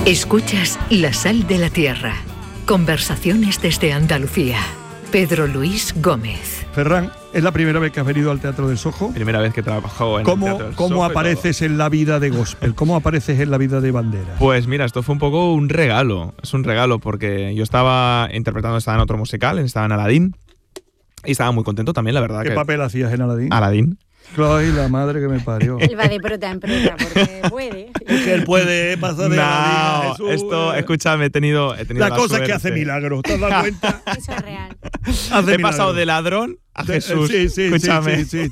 Escuchas La Sal de la Tierra. Conversaciones desde Andalucía. Pedro Luis Gómez. Ferran, ¿es la primera vez que has venido al Teatro del Sojo? Primera vez que he trabajado en el Teatro del Sojo. ¿Cómo apareces en la vida de Gospel? ¿Cómo apareces en la vida de Banderas? Pues mira, esto fue un poco un regalo. Es un regalo porque yo estaba interpretando, estaba en otro musical, estaba en Aladín. Y estaba muy contento también, la verdad. ¿Qué papel hacías en Aladín? Aladín. Ay, la madre que me parió. Él va de prota en prota porque puede. Que él puede pasar de Aladín a Jesús. Esto, escúchame, he tenido la cosa suerte. es que hace milagros, ¿te has dado cuenta? Eso es real. He pasado de ladrón a Jesús. Sí, escúchame. Sí.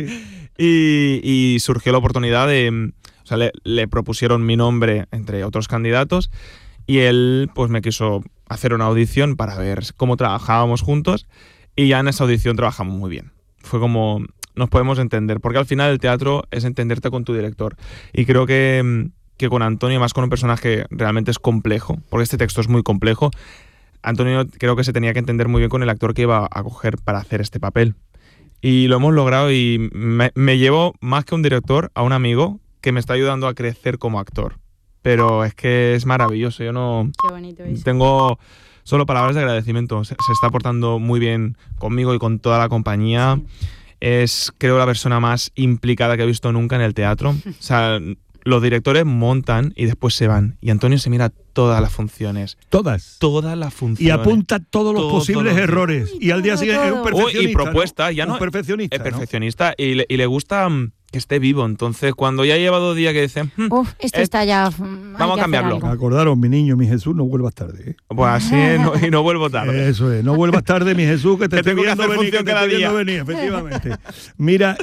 Y surgió la oportunidad de... O sea, le propusieron mi nombre entre otros candidatos y él pues me quiso hacer una audición para ver cómo trabajábamos juntos y ya en esa audición trabajamos muy bien. Fue como... Nos podemos entender, porque al final el teatro es entenderte con tu director. Y creo que con Antonio, más con un personaje realmente es complejo, porque este texto es muy complejo, Antonio creo que se tenía que entender muy bien con el actor que iba a coger para hacer este papel. Y lo hemos logrado y me llevo más que un director a un amigo que me está ayudando a crecer como actor. Pero es que es maravilloso, yo no... Qué bonito eso. Tengo solo palabras de agradecimiento, se está portando muy bien conmigo y con toda la compañía. Sí. Es, creo, la persona más implicada que he visto nunca en el teatro. O sea, los directores montan y después se van. Y Antonio se mira todas las funciones. Todas. Todas las funciones. Y apunta todos los posibles errores. Y al día siguiente es un perfeccionista. Y propuestas. Ya un no, perfeccionista. Es perfeccionista. Y le gusta que esté vivo. Entonces, cuando ya lleva 2 días que dicen... esto está ya... Vamos a cambiarlo. Acordaros, mi niño, mi Jesús, no vuelvas tarde. Pues así es, y no vuelvo tarde. Eso es, no vuelvas tarde, mi Jesús, que te estoy viendo venir, efectivamente. Mira,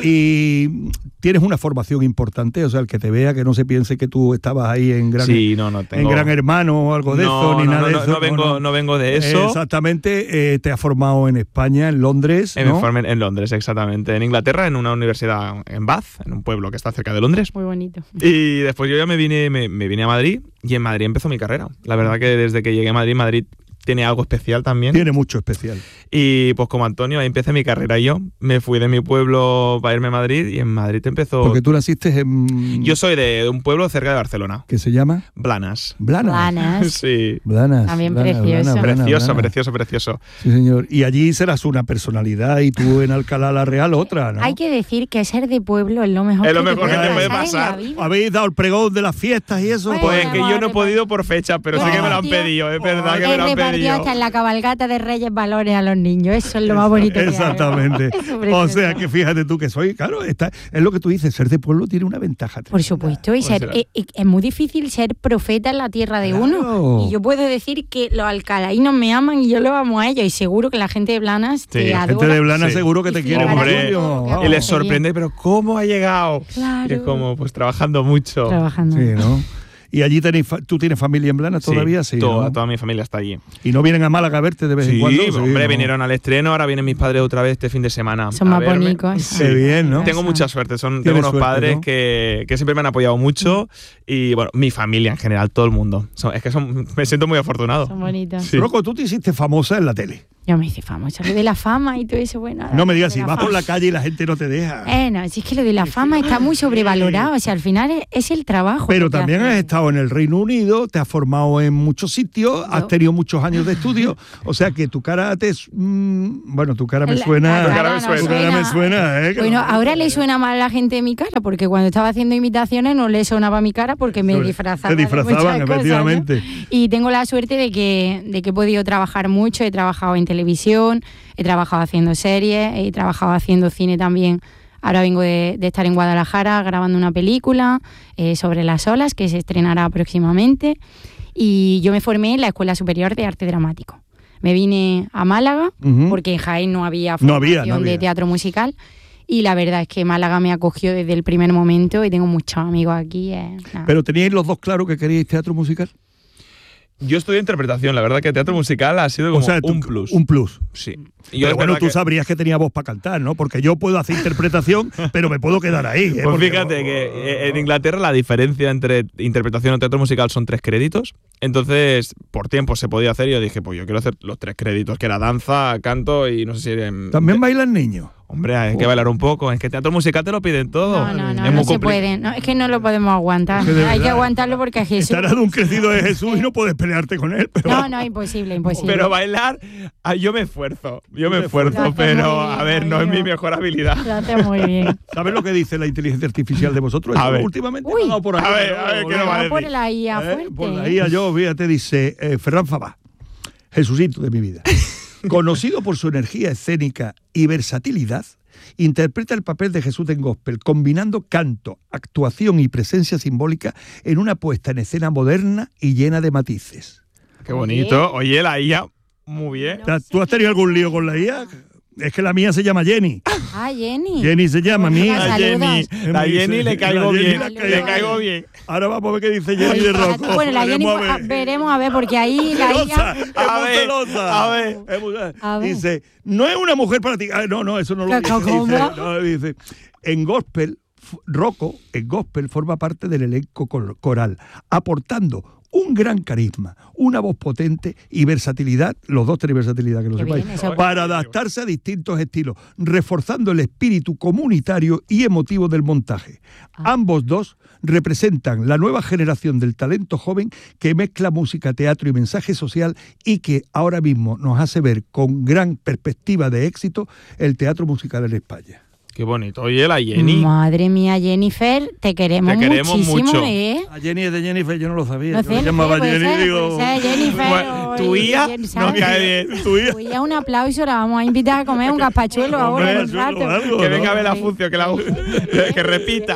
y tienes una formación importante, o sea, el que te vea, que no se piense que tú estabas ahí en Gran, en Gran Hermano o algo de eso, ni nada de eso. No vengo de eso. Exactamente, te has formado en España, en Londres, ¿no? Me formé en Londres, exactamente. En Inglaterra, en una universidad en Bath, en un pueblo que está cerca de Londres. Muy bonito. Y después yo ya me vine a Madrid y en Madrid empezó mi carrera. La verdad que desde que llegué a Madrid tiene algo especial también. Tiene mucho especial. Y pues como Antonio, ahí empecé mi carrera yo. Me fui de mi pueblo para irme a Madrid y en Madrid empezó... Porque tú naciste en... Yo soy de un pueblo cerca de Barcelona. ¿Qué se llama? Blanes. Blanes. Sí. Blanes. También precioso. Precioso. Sí, señor. Y allí serás una personalidad y tú en Alcalá la Real otra, ¿no? Hay que decir que ser de pueblo es lo mejor que te puede pasar. ¿Habéis dado el pregón de las fiestas y eso? Pues que yo no he podido por fecha, pero sí que me lo han pedido. Es verdad que me lo han pedido. Hasta en la cabalgata de Reyes valores a los niños. Eso es lo más bonito que hay. Exactamente. O sea que fíjate tú que soy, claro, es lo que tú dices, ser de pueblo tiene una ventaja tremenda. Por supuesto, y es muy difícil ser profeta en la tierra de uno. Y yo puedo decir que los alcalaínos me aman y yo los amo a ellos. Y seguro que la gente de Blanes te adora. La gente de Blanes seguro que te quiere mucho. Y les sorprende, pero ¿cómo ha llegado? Claro. Y es como, pues trabajando mucho. Sí, ¿no? ¿Y allí tú tienes familia en Blanes todavía? Sí, toda mi familia está allí. ¿Y no vienen a Málaga a verte de vez en cuando? Sí, hombre, vinieron al estreno, ahora vienen mis padres otra vez este fin de semana. Son más bonitos. Qué bien, ¿no? Tengo mucha suerte, tengo unos padres, ¿no? que siempre me han apoyado mucho y, bueno, mi familia en general, todo el mundo. Me siento muy afortunado. Son bonitos. Sí. Rocco, tú te hiciste famosa en la tele. Yo me hice famosa, lo de la fama y todo eso, bueno. No me digas si vas por la calle y la gente no te deja. No, si es que lo de la fama está muy sobrevalorado, o sea, al final es el trabajo. Pero también has estado en el Reino Unido, te has formado en muchos sitios, has tenido muchos años de estudio, o sea que tu cara tu cara me suena. Tu cara me suena, Bueno, ahora le suena mal a la gente mi cara, porque cuando estaba haciendo imitaciones no le sonaba mi cara porque me disfrazaban. Te disfrazaban, efectivamente. Cosas, ¿no? Y tengo la suerte de que he podido trabajar mucho, he trabajado en televisión, he trabajado haciendo series, he trabajado haciendo cine también. Ahora vengo de estar en Guadalajara grabando una película sobre las olas que se estrenará próximamente. Y yo me formé en la Escuela Superior de Arte Dramático. Me vine a Málaga porque en Jaén no había formación de teatro musical. Y la verdad es que Málaga me acogió desde el primer momento y tengo muchos amigos aquí. ¿Pero teníais los dos claro que queríais teatro musical? Yo estudié interpretación, la verdad que teatro musical ha sido como un plus. Un plus. Sí. Pero bueno, tú sabrías que tenía voz para cantar, ¿no? Porque yo puedo hacer interpretación, pero me puedo quedar ahí. Pues fíjate que en Inglaterra la diferencia entre interpretación o teatro musical son 3 créditos. Entonces, por tiempo se podía hacer y yo dije, pues yo quiero hacer los 3 créditos, que era danza, canto y no sé si... ¿También bailan niños? Hombre, hay que bailar un poco. Es que teatro musical te lo piden todo. No se puede. No, es que no lo podemos aguantar. Hay que aguantarlo porque a Jesús... Estará de un crecido de Jesús y no puedes pelearte con él. Pero... No, imposible. Pero bailar, yo me esfuerzo. Pero a ver, no es mi mejor habilidad. Lo hace muy bien. ¿Sabes lo que dice la inteligencia artificial de vosotros? A ver. Últimamente a ver, ¿qué nos va a decir? Por la IA fuerte. Por la IA fíjate, dice Ferran Fabá, Jesucito de mi vida. Conocido por su energía escénica y versatilidad, interpreta el papel de Jesús en gospel, combinando canto, actuación y presencia simbólica en una puesta en escena moderna y llena de matices. Qué bonito. Oye, la IA, muy bien. ¿Tú has tenido algún lío con la IA? Es que la mía se llama Jenny. Jenny. Jenny se llama mía. Jenny. La Jenny le caigo bien. Le caigo bien. Ahora vamos a ver qué dice Jenny de Rocco. Bueno, la Jenny veremos a ver, porque ahí la IA... A ver. Dice, no es una mujer para ti. No, eso no lo dice. ¿Cómo? Dice, en gospel, Rocco, en gospel, forma parte del elenco coral, aportando un gran carisma, una voz potente y versatilidad, los dos tienen versatilidad, que lo sepáis, para adaptarse a distintos estilos, reforzando el espíritu comunitario y emotivo del montaje. Ambos dos representan la nueva generación del talento joven que mezcla música, teatro y mensaje social y que ahora mismo nos hace ver con gran perspectiva de éxito el teatro musical en España. Qué bonito. Oye, la Jenny. Madre mía, Jennifer, te queremos muchísimo, mucho. La Jenny es de Jennifer, yo no lo sabía. No sé, me llamaba Jenny, digo... Jennifer, tu hija no cae bien. Tu hija, un aplauso, la vamos a invitar a comer un gazpachuelo ahora en un rato. Que venga a ver la función, que repita.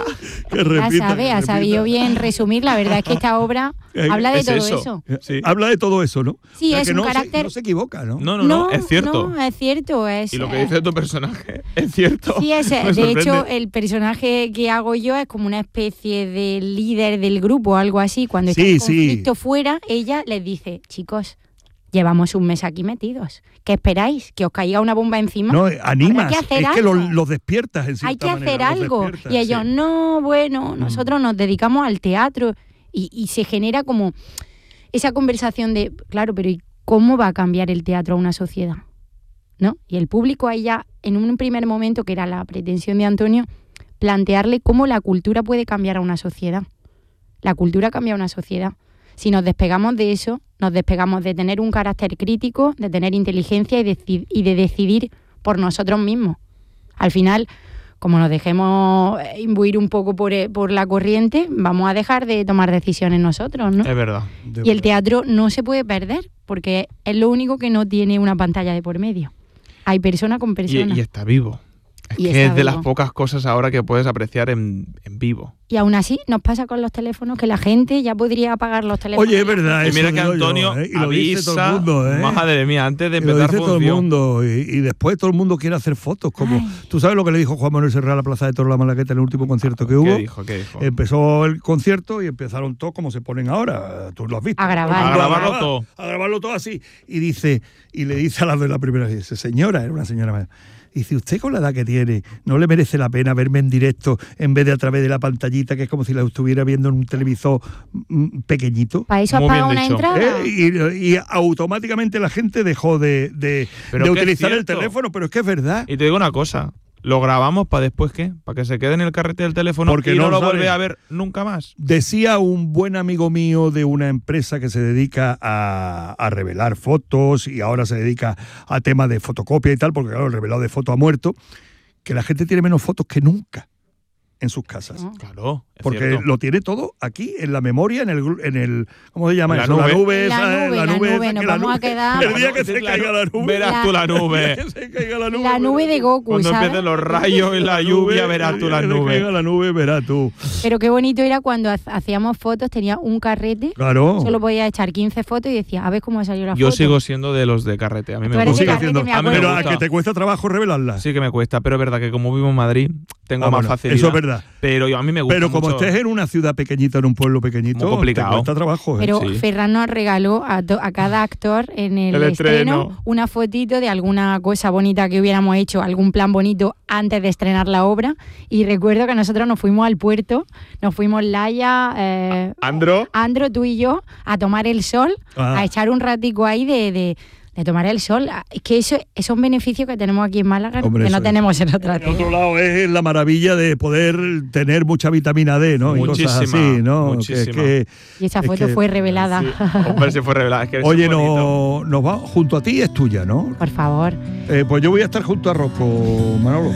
Ha sabido bien resumir. La verdad es que esta obra habla de todo eso. Sí. Habla de todo eso, ¿no? Sí, es un carácter... No se equivoca, ¿no? No, es cierto. No, es cierto. Y lo que dice tu personaje es cierto. Sí, de hecho, el personaje que hago yo es como una especie de líder del grupo o algo así. Cuando está el conflicto fuera, ella les dice, chicos, llevamos un mes aquí metidos. ¿Qué esperáis? ¿Que os caiga una bomba encima? No, animas. Que los despiertas en cierta manera. Hay que hacer algo. Y ellos, nosotros nos dedicamos al teatro. Y se genera como esa conversación de, claro, pero ¿y cómo va a cambiar el teatro a una sociedad? ¿No? Y el público ahí ya, en un primer momento, que era la pretensión de Antonio, plantearle cómo la cultura puede cambiar a una sociedad. La cultura cambia a una sociedad. Si nos despegamos de eso, nos despegamos de tener un carácter crítico, de tener inteligencia y de decidir por nosotros mismos. Al final, como nos dejemos imbuir un poco por la corriente, vamos a dejar de tomar decisiones nosotros, ¿no? Es verdad. Y el teatro no se puede perder, porque es lo único que no tiene una pantalla de por medio. Hay persona con persona. Y está vivo. Es de las pocas cosas ahora que puedes apreciar en vivo. Y aún así nos pasa con los teléfonos, que la gente ya podría apagar los teléfonos. Oye, es verdad. Y mira que Antonio avisa, todo el mundo, madre mía, antes de empezar función. Todo el mundo, y después todo el mundo quiere hacer fotos. Como tú sabes lo que le dijo Juan Manuel Serra a la Plaza de Toros La Malagueta en el último concierto que hubo. ¿Qué dijo? Empezó el concierto y empezaron todos como se ponen ahora. Tú lo has visto. A grabarlo todo. A grabarlo todo así. Y le dice a la de la primera vez, señora, era una señora más. Dice, usted con la edad que tiene, ¿no le merece la pena verme en directo en vez de a través de la pantallita, que es como si la estuviera viendo en un televisor pequeñito? ¿Para eso has pagado una entrada? Y automáticamente la gente dejó de utilizar el teléfono, pero es que es verdad. Y te digo una cosa, ¿lo grabamos para después qué? ¿Para que se quede en el carrete del teléfono porque y no lo vuelve a ver nunca más? Decía un buen amigo mío de una empresa que se dedica a revelar fotos y ahora se dedica a temas de fotocopia y tal, porque claro, el revelado de fotos ha muerto, que la gente tiene menos fotos que nunca en sus casas. Claro, porque cierto. Lo tiene todo aquí en la memoria, en el ¿cómo se llama eso? La nube. Nos vamos a quedar. El día que se caiga la nube. Verás tú la nube. La nube de Goku, cuando ¿sabes? empiecen los rayos y la lluvia, verás tú la nube. Que caiga la nube, verás tú. Pero qué bonito era cuando hacíamos fotos, tenía un carrete. Claro. Solo podía echar 15 fotos y decía, a ver cómo ha salido la foto. Yo sigo siendo de los de carrete. A mí me gusta. Pero a que te cuesta trabajo revelarla. Sí que me cuesta, pero es verdad que como vivo en Madrid, tengo más facilidad. Eso es verdad. Pero a mí me gusta Pero como mucho. estés en una ciudad pequeñita, en un pueblo pequeñito, muy complicado. te cuesta trabajo. Pero Ferran nos regaló a cada actor en el estreno una fotito de alguna cosa bonita que hubiéramos hecho, algún plan bonito antes de estrenar la obra. Y recuerdo que nosotros nos fuimos al puerto, nos fuimos Laia, Andro, tú y yo, a tomar el sol, a echar un ratico ahí de de tomar el sol. Es que eso es un beneficio que tenemos aquí en Málaga, hombre, que no tenemos en otra tierra. En otro lado es la maravilla de poder tener mucha vitamina D, ¿no? Muchísima, y cosas así, ¿no? Muchísima. Y esa foto fue revelada. Sí, hombre, se fue revelada. Es que oye, nos va junto a ti, es tuya, ¿no? Por favor. Pues yo voy a estar junto a Rocco, Manolo.